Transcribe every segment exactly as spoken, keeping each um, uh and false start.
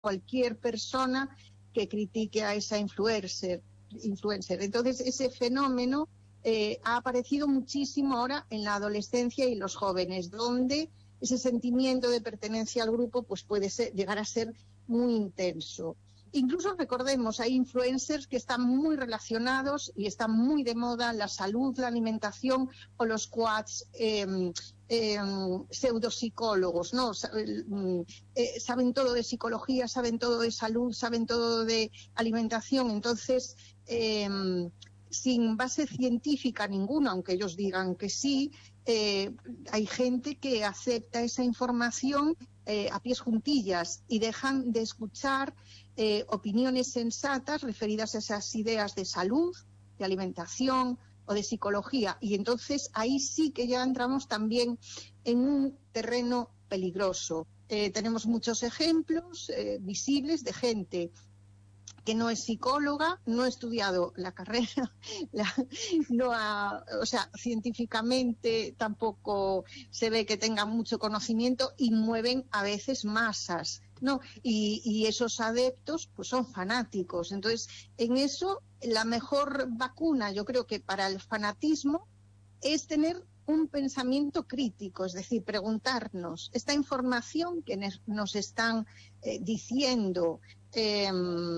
cualquier persona que critique a esa influencer. influencer. Entonces, ese fenómeno eh, ha aparecido muchísimo ahora en la adolescencia y los jóvenes, donde ese sentimiento de pertenencia al grupo pues puede ser, llegar a ser muy intenso. Incluso recordemos, hay influencers que están muy relacionados y están muy de moda la salud, la alimentación o los quads eh, eh, pseudopsicólogos, ¿no? Eh, saben todo de psicología, saben todo de salud, saben todo de alimentación. Entonces, eh, sin base científica ninguna, aunque ellos digan que sí, eh, hay gente que acepta esa información eh, a pies juntillas y dejan de escuchar eh, opiniones sensatas referidas a esas ideas de salud, de alimentación o de psicología. Y entonces ahí sí que ya entramos también en un terreno peligroso. Eh, tenemos muchos ejemplos eh, visibles de gente que no es psicóloga, no ha estudiado la carrera, la, no ha, o sea, científicamente tampoco se ve que tengan mucho conocimiento y mueven a veces masas, ¿no? Y, y esos adeptos pues son fanáticos. Entonces, en eso, la mejor vacuna, yo creo que para el fanatismo, es tener un pensamiento crítico, es decir, preguntarnos, esta información que nos están eh, diciendo, eh,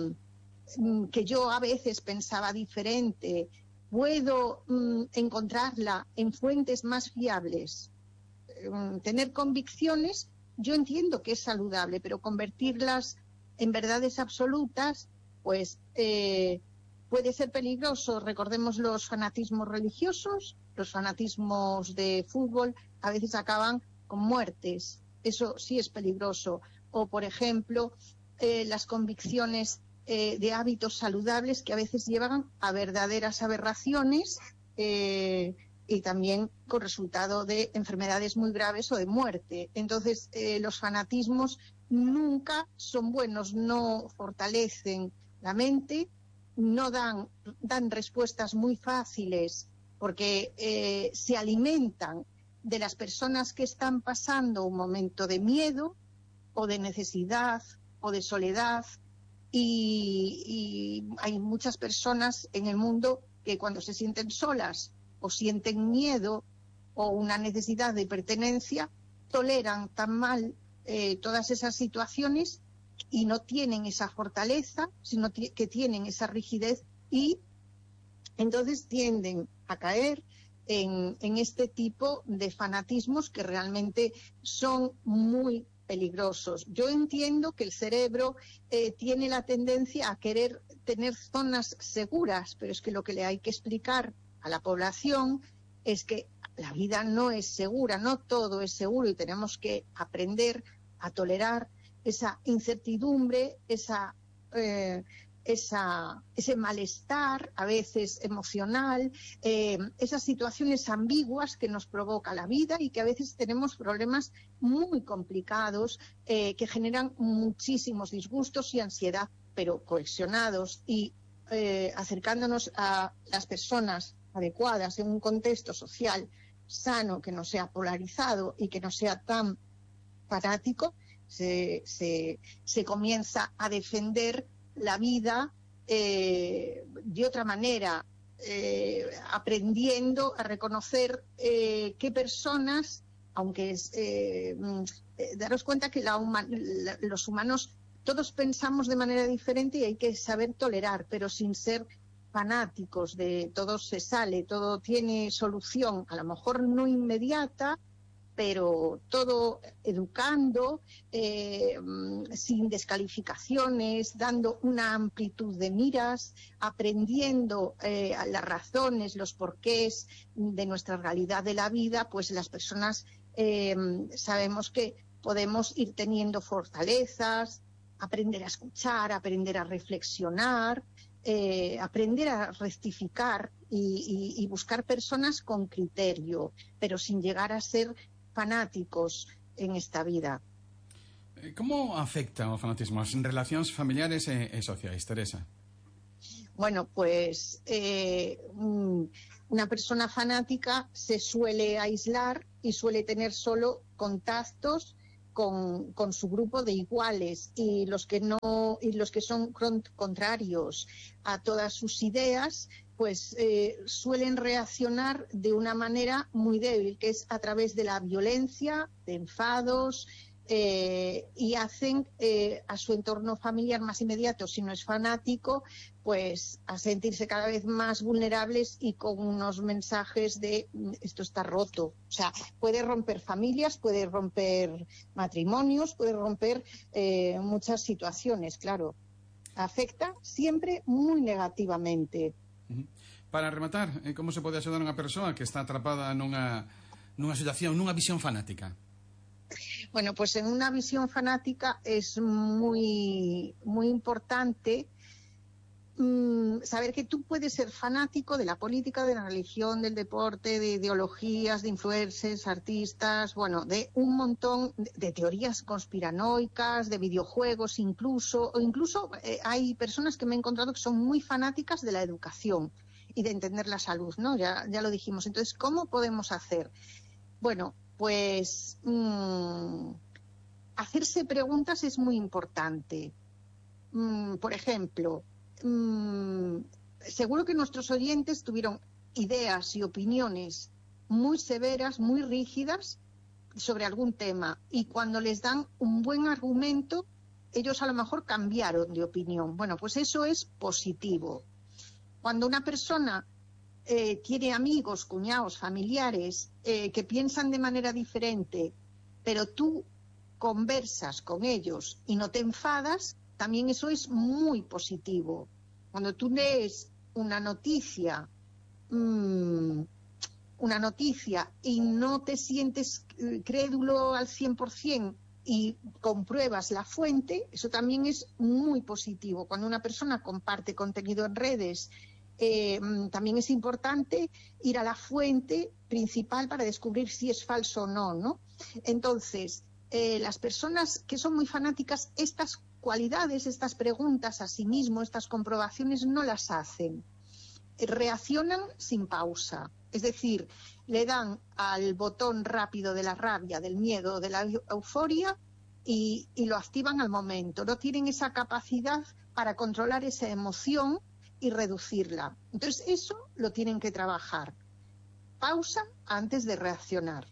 que yo a veces pensaba diferente, puedo mm, encontrarla en fuentes más fiables. Mm, tener convicciones, yo entiendo que es saludable, pero convertirlas en verdades absolutas, pues eh, puede ser peligroso. Recordemos los fanatismos religiosos, los fanatismos de fútbol, a veces acaban con muertes. Eso sí es peligroso. O, por ejemplo, eh, las convicciones Eh, de hábitos saludables que a veces llevan a verdaderas aberraciones eh, y también con resultado de enfermedades muy graves o de muerte. Entonces, eh, los fanatismos nunca son buenos, no fortalecen la mente, no dan, dan respuestas muy fáciles porque eh, se alimentan de las personas que están pasando un momento de miedo o de necesidad o de soledad. Y, y hay muchas personas en el mundo que cuando se sienten solas o sienten miedo o una necesidad de pertenencia, toleran tan mal eh, todas esas situaciones y no tienen esa fortaleza, sino que tienen esa rigidez y entonces tienden a caer en, en este tipo de fanatismos que realmente son muy peligrosos. Yo entiendo que el cerebro eh, tiene la tendencia a querer tener zonas seguras, pero es que lo que le hay que explicar a la población es que la vida no es segura, no todo es seguro y tenemos que aprender a tolerar esa incertidumbre, esa, eh, esa, ese malestar a veces emocional, eh, esas situaciones ambiguas que nos provoca la vida y que a veces tenemos problemas muy complicados eh, que generan muchísimos disgustos y ansiedad, pero cohesionados y eh, acercándonos a las personas adecuadas en un contexto social sano, que no sea polarizado y que no sea tan fanático, se, se, se comienza a defender la vida eh, de otra manera, eh, aprendiendo a reconocer eh, qué personas, aunque es, eh, eh, daros cuenta que la huma la, los humanos todos pensamos de manera diferente y hay que saber tolerar, pero sin ser fanáticos de todo se sale, todo tiene solución, a lo mejor no inmediata, pero todo educando, eh, sin descalificaciones, dando una amplitud de miras, aprendiendo eh, las razones, los porqués de nuestra realidad de la vida, pues las personas eh, sabemos que podemos ir teniendo fortalezas, aprender a escuchar, aprender a reflexionar, eh, aprender a rectificar y, y, y buscar personas con criterio, pero sin llegar a ser fanáticos en esta vida. ¿Cómo afecta o fanatismo as relacións familiares e, e sociais, Teresa? Bueno, pues eh, una persona fanática se suele aislar y suele tener solo contactos con, con su grupo de iguales, y los que no, y los que son contrarios a todas sus ideas, pues eh, suelen reaccionar de una manera muy débil, que es a través de la violencia, de enfados, eh, y hacen eh, a su entorno familiar más inmediato, si no es fanático, pues a sentirse cada vez más vulnerables y con unos mensajes de esto está roto. O sea, puede romper familias, puede romper matrimonios, puede romper eh, muchas situaciones, claro. Afecta siempre muy negativamente. Para rematar, como se pode axudar unha persoa que está atrapada nunha, nunha situación, nunha visión fanática? Bueno, pues en una visión fanática es muy, muy importante mmm, saber que tú puedes ser fanático de la política, de la religión, del deporte, de ideologías, de influencers, artistas, bueno, de un montón de, de teorías conspiranoicas, de videojuegos incluso, o incluso eh, hay personas que me he encontrado que son muy fanáticas de la educación y de entender la salud, ¿no? Ya, ya lo dijimos. Entonces, ¿cómo podemos hacer? Bueno, pues mmm, hacerse preguntas es muy importante. Mm, por ejemplo, mmm, seguro que nuestros oyentes tuvieron ideas y opiniones muy severas, muy rígidas sobre algún tema, y cuando les dan un buen argumento, ellos a lo mejor cambiaron de opinión. Bueno, pues eso es positivo. Cuando una persona eh, tiene amigos, cuñados, familiares eh, que piensan de manera diferente, pero tú conversas con ellos y no te enfadas, también eso es muy positivo. Cuando tú lees una noticia, mmm, una noticia y no te sientes crédulo al cien por ciento y compruebas la fuente, eso también es muy positivo. Cuando una persona comparte contenido en redes, eh, también es importante ir a la fuente principal para descubrir si es falso o no, ¿no? Entonces, eh, las personas que son muy fanáticas, estas cualidades, estas preguntas a sí mismo, estas comprobaciones, no las hacen. Reaccionan sin pausa. Es decir, le dan al botón rápido de la rabia, del miedo, de la euforia y, y lo activan al momento. No tienen esa capacidad para controlar esa emoción y reducirla. Entonces, eso lo tienen que trabajar. Pausa antes de reaccionar.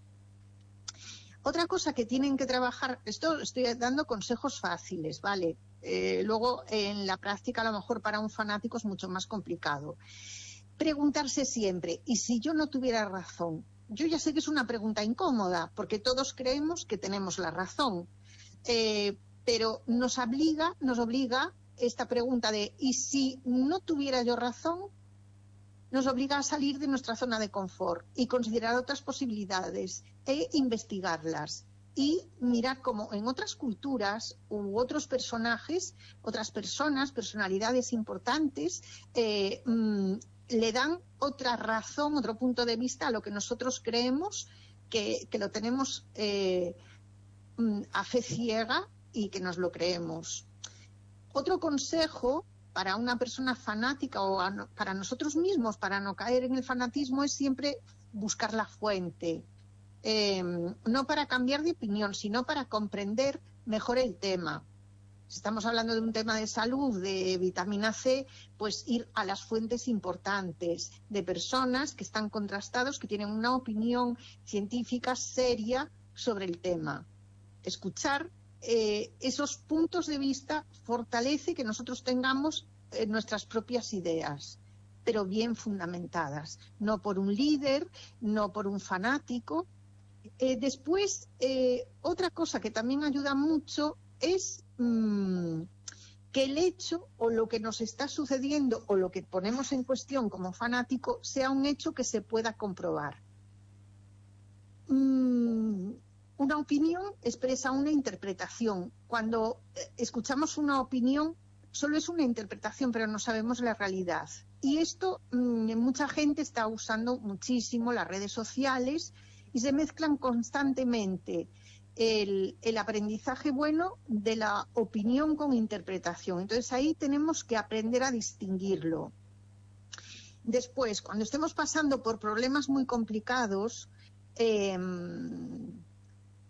Otra cosa que tienen que trabajar, esto estoy dando consejos fáciles, ¿vale? Eh, luego, en la práctica, a lo mejor para un fanático es mucho más complicado. Preguntarse siempre, ¿y si yo no tuviera razón? Yo ya sé que es una pregunta incómoda, porque todos creemos que tenemos la razón, eh, pero nos obliga, nos obliga esta pregunta de ¿y si no tuviera yo razón? Nos obliga a salir de nuestra zona de confort y considerar otras posibilidades e investigarlas y mirar cómo en otras culturas u otros personajes, otras personas, personalidades importantes, eh, mmm, le dan otra razón, otro punto de vista a lo que nosotros creemos que, que lo tenemos eh, a fe ciega y que nos lo creemos. Otro consejo para una persona fanática o a, para nosotros mismos, para no caer en el fanatismo, es siempre buscar la fuente. Eh, no para cambiar de opinión, sino para comprender mejor el tema. Si estamos hablando de un tema de salud, de vitamina C, pues ir a las fuentes importantes, de personas que están contrastados, que tienen una opinión científica seria sobre el tema. Escuchar eh, esos puntos de vista fortalece que nosotros tengamos eh, nuestras propias ideas, pero bien fundamentadas, no por un líder, no por un fanático. Eh, después, eh, otra cosa que también ayuda mucho es mmm, que el hecho o lo que nos está sucediendo o lo que ponemos en cuestión como fanático sea un hecho que se pueda comprobar. Mm, una opinión expresa una interpretación. Cuando escuchamos una opinión, solo es una interpretación, pero no sabemos la realidad. Y esto, mmm, mucha gente está usando muchísimo las redes sociales y se mezclan constantemente el, el aprendizaje bueno de la opinión con interpretación. Entonces ahí tenemos que aprender a distinguirlo. Después, cuando estemos pasando por problemas muy complicados, eh,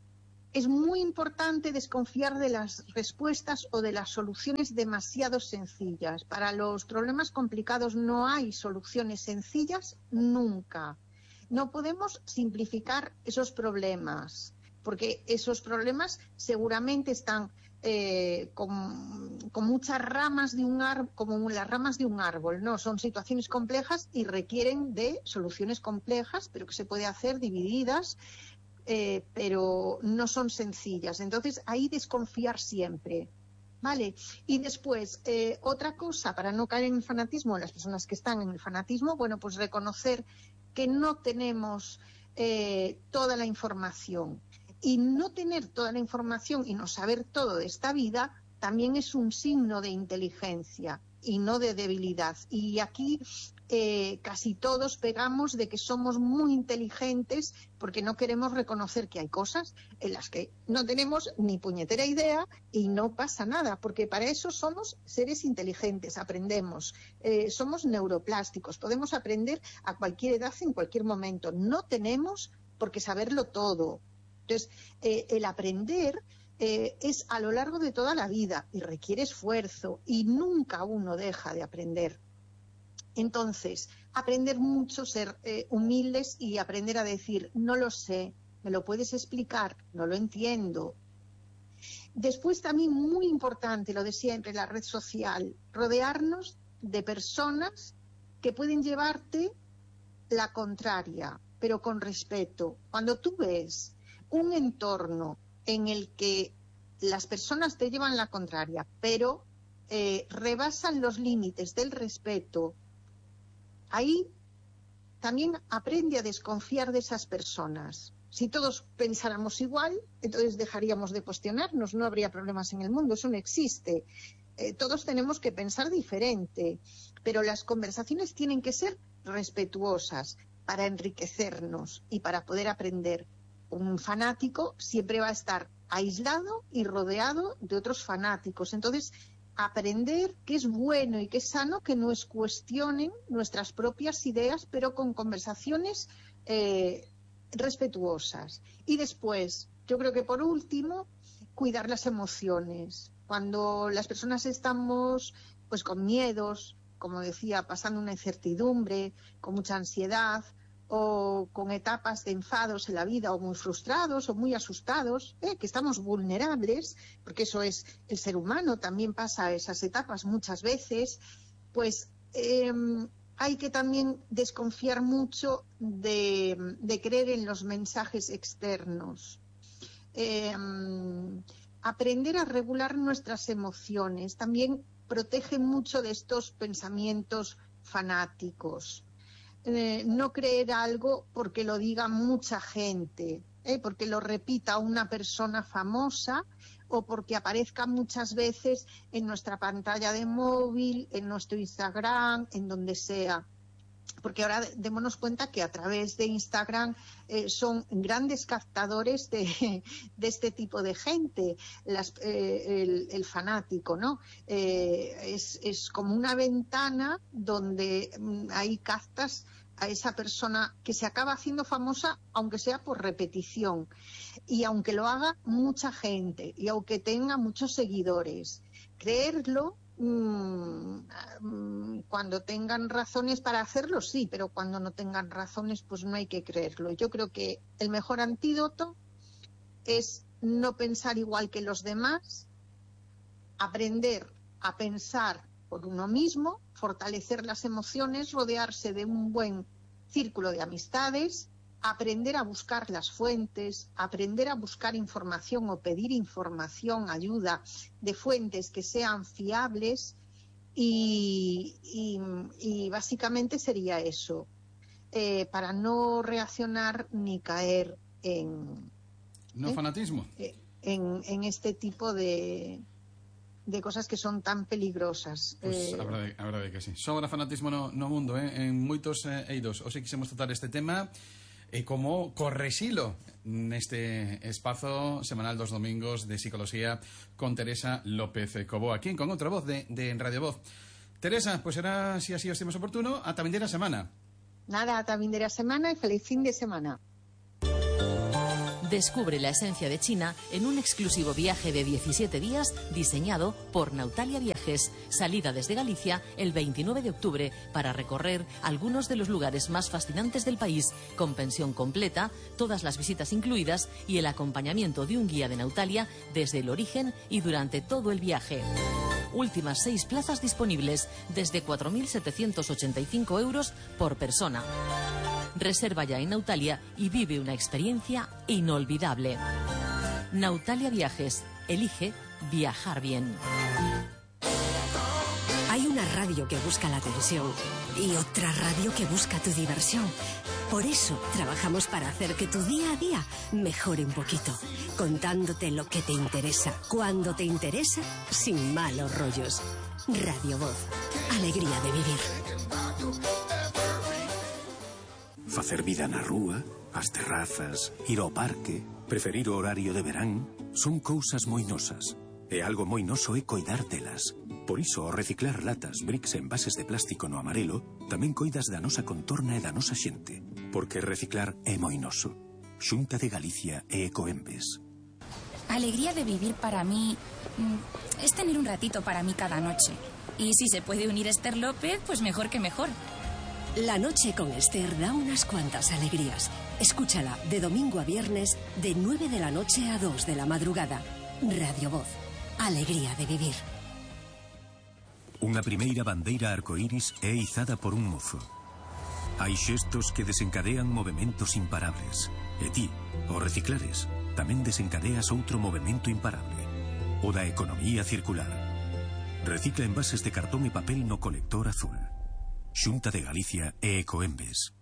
es muy importante desconfiar de las respuestas o de las soluciones demasiado sencillas. Para los problemas complicados no hay soluciones sencillas nunca. No podemos simplificar esos problemas, porque esos problemas seguramente están eh, con, con muchas ramas de un árbol, como las ramas de un árbol, ¿no? Son situaciones complejas y requieren de soluciones complejas, pero que se puede hacer divididas. Eh, pero no son sencillas. Entonces, ahí desconfiar siempre, ¿vale? Y después, eh, otra cosa, para no caer en el fanatismo, las personas que están en el fanatismo, bueno, pues reconocer que no tenemos eh, toda la información. Y no tener toda la información y no saber todo de esta vida también es un signo de inteligencia y no de debilidad. Y aquí eh, casi todos pegamos de que somos muy inteligentes porque no queremos reconocer que hay cosas en las que no tenemos ni puñetera idea y no pasa nada, porque para eso somos seres inteligentes, aprendemos, eh, somos neuroplásticos, podemos aprender a cualquier edad, en cualquier momento. No tenemos por qué saberlo todo. Entonces, eh, el aprender Eh, es a lo largo de toda la vida y requiere esfuerzo y nunca uno deja de aprender. Entonces, aprender mucho, ser eh, humildes y aprender a decir, no lo sé, ¿me lo puedes explicar? No lo entiendo. Después también muy importante, lo de siempre, la red social, rodearnos de personas que pueden llevarte la contraria, pero con respeto. Cuando tú ves un entorno en el que las personas te llevan la contraria, pero eh, rebasan los límites del respeto, ahí también aprende a desconfiar de esas personas. Si todos pensáramos igual, entonces dejaríamos de cuestionarnos, no habría problemas en el mundo, eso no existe. Eh, todos tenemos que pensar diferente, pero las conversaciones tienen que ser respetuosas para enriquecernos y para poder aprender. Un fanático siempre va a estar aislado y rodeado de otros fanáticos. Entonces, aprender que es bueno y que es sano que nos cuestionen nuestras propias ideas, pero con conversaciones eh, respetuosas. Y después, yo creo que por último, cuidar las emociones. Cuando las personas estamos pues con miedos, como decía, pasando una incertidumbre, con mucha ansiedad, o con etapas de enfados en la vida, o muy frustrados, o muy asustados, ¿eh? que estamos vulnerables, porque eso es el ser humano, también pasa esas etapas muchas veces, pues eh, hay que también desconfiar mucho de, de creer en los mensajes externos. Eh, aprender a regular nuestras emociones también protege mucho de estos pensamientos fanáticos. Eh, no creer algo porque lo diga mucha gente, ¿eh? porque lo repita una persona famosa o porque aparezca muchas veces en nuestra pantalla de móvil, en nuestro Instagram, en donde sea. Porque ahora démonos cuenta que a través de Instagram eh, son grandes captadores de, de este tipo de gente, Las, eh, el, el fanático, ¿no? Eh, es, es como una ventana donde mm, ahí captas a esa persona que se acaba haciendo famosa, aunque sea por repetición, y aunque lo haga mucha gente, y aunque tenga muchos seguidores. Creerlo, cuando tengan razones para hacerlo, sí, pero cuando no tengan razones, pues no hay que creerlo. Yo creo que el mejor antídoto es no pensar igual que los demás, aprender a pensar por uno mismo, fortalecer las emociones, rodearse de un buen círculo de amistades, aprender a buscar las fuentes, aprender a buscar información o pedir información, ayuda de fuentes que sean fiables y, y, y básicamente sería eso, eh, para no reaccionar ni caer en... No ¿eh? fanatismo. En, en este tipo de... de cosas que son tan peligrosas. Pois pues, eh... a, verdade, a verdade que sí. Sobra fanatismo no, no mundo, eh? En moitos eh, eidos. Hoxe quixemos tratar este tema e como correxilo neste espazo semanal dos domingos de Psicología con Teresa López Cobo, aquí con outra voz de, de Radio Voz. Teresa, pois pues será, si así o estemos oportuno, ata vindeira semana. Nada, ata vindeira semana e feliz fin de semana. Descubre la esencia de China en un exclusivo viaje de diecisiete días diseñado por Nautalia Viajes. Salida desde Galicia el veintinueve de octubre para recorrer algunos de los lugares más fascinantes del país, con pensión completa, todas las visitas incluidas y el acompañamiento de un guía de Nautalia desde el origen y durante todo el viaje. Últimas seis plazas disponibles desde cuatro mil setecientos ochenta y cinco euros por persona. Reserva ya en Nautalia y vive una experiencia inolvidable. Nautalia Viajes. Elige viajar bien. Hay una radio que busca la atención y otra radio que busca tu diversión. Por eso trabajamos para hacer que tu día a día mejore un poquito, contándote lo que te interesa, cuando te interesa, sin malos rollos. Radio Voz. Alegría de vivir. Facer vida na rúa, as terrazas, ir ao parque, preferir o horario de verán, son cousas moi nosas. E algo moi noso é coidar delas. Por iso, ao reciclar latas, bricks e envases de plástico no amarelo, tamén coidas da nosa contorna e da nosa xente. Porque reciclar é moi noso. Xunta de Galicia e Ecoembes. Alegría de vivir para mí es tener un ratito para mí cada noche. Y si se puede unir Esther López, pues mejor que mejor. La noche con Esther da unas cuantas alegrías. Escúchala de domingo a viernes de nueve de la noche a dos de la madrugada. Radio Voz. Alegría de vivir. Unha primeira bandeira arcoíris é izada por un mozo. Hai xestos que desencadean movementos imparables. E ti, ao reciclares, tamén desencadeas outro movemento imparable. O da economía circular. Recicla envases de cartón e papel no colector azul. Xunta de Galicia e Ecoembes.